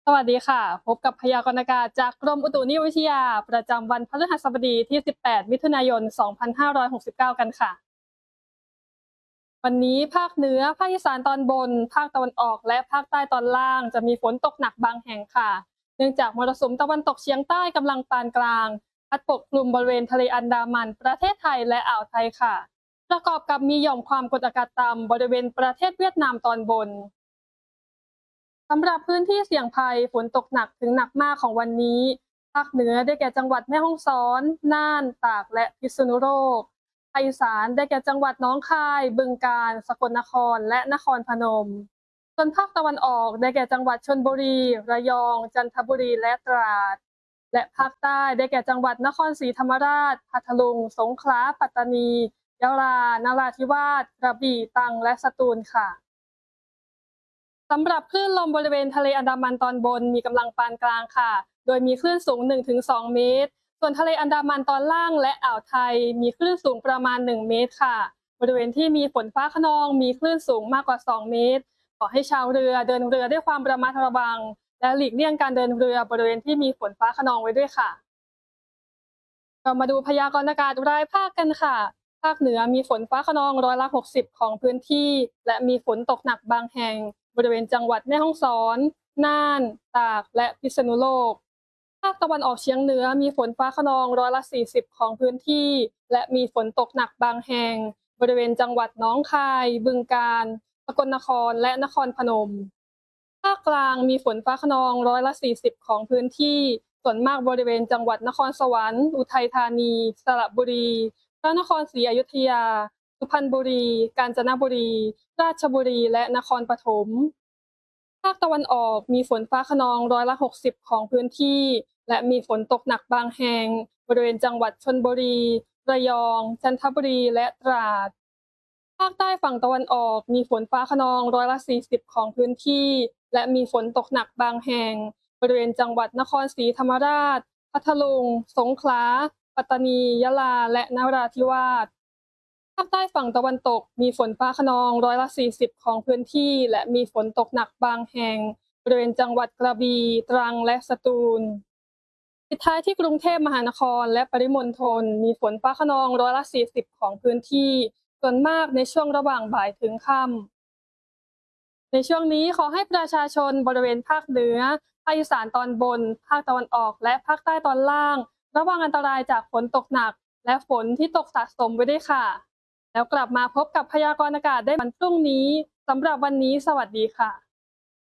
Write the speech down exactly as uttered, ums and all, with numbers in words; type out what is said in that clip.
สวัสดีค่ะพบกับพยากรณ์อากาศจากกรมอุตุนิยมวิทยาประจำวันพฤหัสบดีที่ สิบแปด มิถุนายน สองพันห้าร้อยหกสิบเก้า กันค่ะวันนี้ภาคเหนือภาคอีสานตอนบนภาคตะวันออกและภาคใต้ตอนล่างจะมีฝนตกหนักบางแห่งค่ะเนื่องจากมรสุมตะวันตกเฉียงใต้กำลังปานกลางพัดปกคลุมบริเวณทะเลอันดามันประเทศไทยและอ่าวไทยค่ะประกอบกับมีหย่อมความกดอากาศต่ำบริเวณประเทศเวียดนามตอนบน สำหรับพื้นที่เสี่ยงภัยฝนตกหนักถึงหนักมากของวันนี้ภาคเหนือได้แก่จังหวัดแม่ฮ่องสอนน่านตากและพิษณุโลกภาคอีสานได้แก่จังหวัดหนองคายบึงกาฬสกลนครและนครพนมส่วนภาคตะวันออกได้แก่จังหวัดชลบุรีระยองจันทบุรีและตราดและภาคใต้ได้แก่จังหวัดนครศรีธรรมราชพัทลุงสงขลาปัตตานียะลานราธิวาสกระบี่ตรังและสตูลค่ะ สำหรับคลื่นลมบริเวณทะเลอันดามันตอนบนมีกำลังปานกลางค่ะ โดยมีคลื่นสูง หนึ่งถึงสอง เมตร ส่วนทะเลอันดามันตอนล่างและอ่าวไทยมีคลื่นสูงประมาณ หนึ่ง เมตรค่ะ บริเวณที่มีฝนฟ้าคะนองมีคลื่นสูงมากกว่า สอง เมตร ขอให้ชาวเรือเดินเรือด้วยความระมัดระวังและหลีกเลี่ยงการเดินเรือบริเวณที่มีฝนฟ้าคะนองไว้ด้วยค่ะ เรามาดูพยากรณ์อากาศรายภาคกันค่ะ ภาคเหนือมีฝนฟ้าคะนองร้อยละหกสิบของพื้นที่ และมีฝนตกหนักบางแห่งบริเวณจังหวัดแม่ฮ่องสอน น่าน ตาก และพิษณุโลก ภาคตะวันออกเฉียงเหนือมีฝนฟ้าคะนองร้อยละสี่สิบของพื้นที่ และมีฝนตกหนักบางแห่งบริเวณจังหวัดหนองคาย บึงกาฬสกลนคร และนครพนม ภาคกลางมีฝนฟ้าคะนองร้อยละสี่สิบของพื้นที่ ส่วนมากบริเวณจังหวัดนครสวรรค์ อุทัยธานี สระบุรี พระนครศรีอยุธยา สุพรรณบุรี กาญจนบุรี ราชบุรี และนครปฐม ภาคตะวันออกมีฝนฟ้าคะนองร้อยละหกสิบของพื้นที่ และมีฝนตกหนักบางแห่งบริเวณจังหวัดชลบุรี ระยอง จันทบุรี และตราด ภาคใต้ฝั่งตะวันออกมีฝนฟ้าคะนองร้อยละสี่สิบของพื้นที่ และมีฝนตกหนักบางแห่งบริเวณจังหวัดนครศรีธรรมราช พัทลุง สงขลา ปัตตานี ยะลา และนราธิวาส ภาคใต้ฝั่งตะวันตกมีฝนฟ้าคะนองร้อยละสี่สิบของพื้นที่ และมีฝนตกหนักบางแห่งบริเวณจังหวัดกระบี่ ตรัง และสตูล ปิดท้ายที่กรุงเทพมหานครและปริมณฑลมีฝนฟ้าคะนองร้อยละสี่สิบของพื้นที่ ส่วนมากในช่วงระหว่างบ่ายถึงค่ำในช่วงนี้ขอให้ประชาชนบริเวณภาคเหนือภาคอีสานตอนบน ภาคตะวันออกและภาคใต้ตอนล่าง ระวังอันตรายจากฝนตกหนักและฝนที่ตกสะสมไว้ด้วยค่ะ แล้วกลับมาพบกับพยากรณ์อากาศได้วันพรุ่งนี้สำหรับวันนี้สวัสดีค่ะ